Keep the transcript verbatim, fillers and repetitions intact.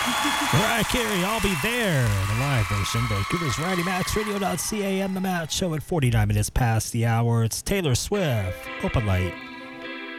Mariah Carey, I'll Be There, the live version. Vancouver's Variety Max Radio dot C A M, the Match Show at forty-nine minutes past the hour. It's Taylor Swift, Open Light.